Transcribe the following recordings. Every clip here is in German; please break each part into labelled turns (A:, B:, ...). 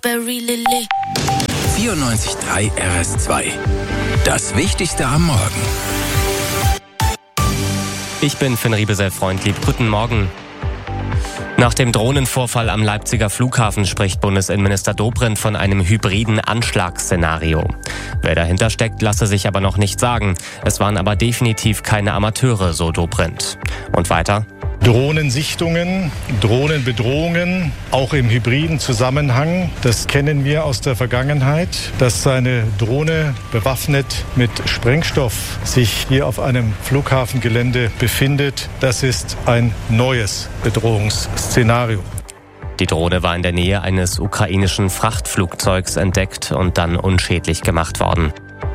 A: 94.3 RS2. Das Wichtigste am Morgen.
B: Ich bin Finn Riebesell-Freundlieb. Guten Morgen. Nach dem Drohnenvorfall am Leipziger Flughafen spricht Bundesinnenminister Dobrindt von einem hybriden Anschlagsszenario. Wer dahinter steckt, lasse sich aber noch nicht sagen. Es waren aber definitiv keine Amateure, so Dobrindt. Und weiter?
C: Drohnensichtungen, Drohnenbedrohungen, auch im hybriden Zusammenhang, das kennen wir aus der Vergangenheit. Dass eine Drohne bewaffnet mit Sprengstoff sich hier auf einem Flughafengelände befindet, das ist ein neues Bedrohungsszenario.
B: Die Drohne war in der Nähe eines ukrainischen Frachtflugzeugs entdeckt und dann unschädlich gemacht worden.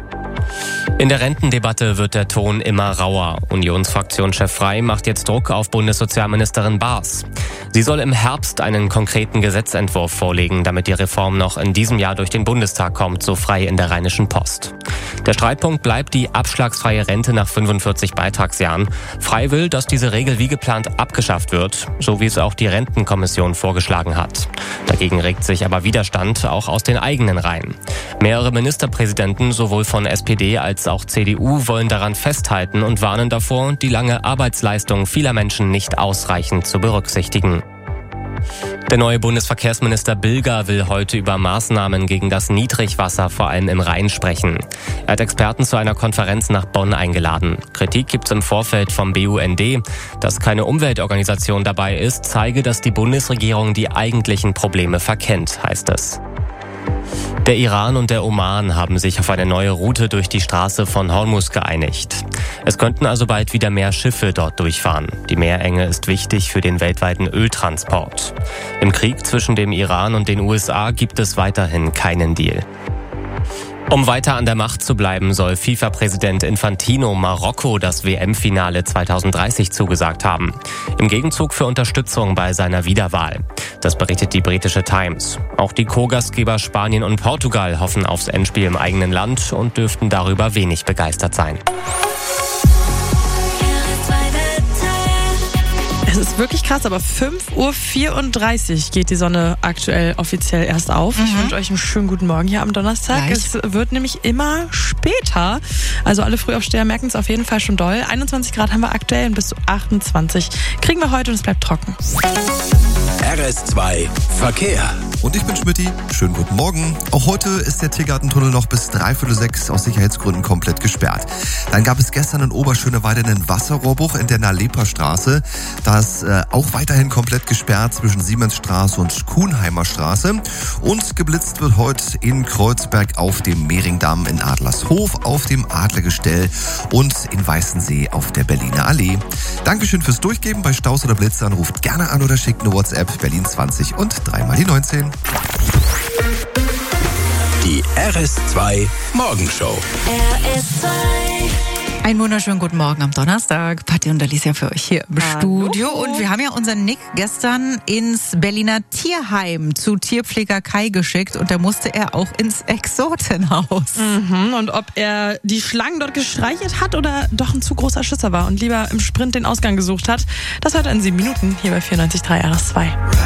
B: In der Rentendebatte wird der Ton immer rauer. Unionsfraktionschef Frey macht jetzt Druck auf Bundessozialministerin Baas. Sie soll im Herbst einen konkreten Gesetzentwurf vorlegen, damit die Reform noch in diesem Jahr durch den Bundestag kommt, so Frey in der Rheinischen Post. Der Streitpunkt bleibt die abschlagsfreie Rente nach 45 Beitragsjahren. Frey will, dass diese Regel wie geplant abgeschafft wird, so wie es auch die Rentenkommission vorgeschlagen hat. Dagegen regt sich aber Widerstand auch aus den eigenen Reihen. Mehrere Ministerpräsidenten, sowohl von SPD als auch CDU, wollen daran festhalten und warnen davor, die lange Arbeitsleistung vieler Menschen nicht ausreichend zu berücksichtigen. Der neue Bundesverkehrsminister Bilger will heute über Maßnahmen gegen das Niedrigwasser vor allem im Rhein sprechen. Er hat Experten zu einer Konferenz nach Bonn eingeladen. Kritik gibt's im Vorfeld vom BUND. Dass keine Umweltorganisation dabei ist, zeige, dass die Bundesregierung die eigentlichen Probleme verkennt, heißt es. Der Iran und der Oman haben sich auf eine neue Route durch die Straße von Hormuz geeinigt. Es könnten also bald wieder mehr Schiffe dort durchfahren. Die Meerenge ist wichtig für den weltweiten Öltransport. Im Krieg zwischen dem Iran und den USA gibt es weiterhin keinen Deal. Um weiter an der Macht zu bleiben, soll FIFA-Präsident Infantino Marokko das WM-Finale 2030 zugesagt haben. Im Gegenzug für Unterstützung bei seiner Wiederwahl. Das berichtet die britische Times. Auch die Co-Gastgeber Spanien und Portugal hoffen aufs Endspiel im eigenen Land und dürften darüber wenig begeistert sein.
D: Es ist wirklich krass, aber 5.34 Uhr geht die Sonne aktuell offiziell erst auf. Ich wünsche euch einen schönen guten Morgen hier am Donnerstag.
E: Gleich.
D: Es wird nämlich immer später. Also alle Frühaufsteher merken es auf jeden Fall schon doll. 21 Grad haben wir aktuell und bis zu 28 kriegen wir heute und es bleibt trocken.
A: RS2 Verkehr.
E: Und ich bin Schmitty. Schönen guten Morgen. Auch heute ist der Tiergartentunnel noch bis 5:45 aus Sicherheitsgründen komplett gesperrt. Dann gab es gestern in Oberschöneweide einen Wasserrohrbruch in der Nalepa-Straße. Da ist auch weiterhin komplett gesperrt zwischen Siemensstraße und Kuhnheimer Straße. Und geblitzt wird heute in Kreuzberg auf dem Mehringdamm, in Adlershof auf dem Adlergestell und in Weißensee auf der Berliner Allee. Dankeschön fürs Durchgeben. Bei Staus oder Blitzern ruft gerne an oder schickt eine WhatsApp Berlin 20 und 3 die 19.
A: Die RS2 Morgenshow.
F: Einen wunderschönen guten Morgen am Donnerstag. Patti und Alicia für euch hier im Studio. Und wir haben ja unseren Nick gestern ins Berliner Tierheim zu Tierpfleger Kai geschickt. Und da musste er auch ins Exotenhaus.
D: Und ob er die Schlangen dort gestreichelt hat oder doch ein zu großer Schisser war und lieber im Sprint den Ausgang gesucht hat, das hört er in 7 Minuten hier bei 94.3 RS2.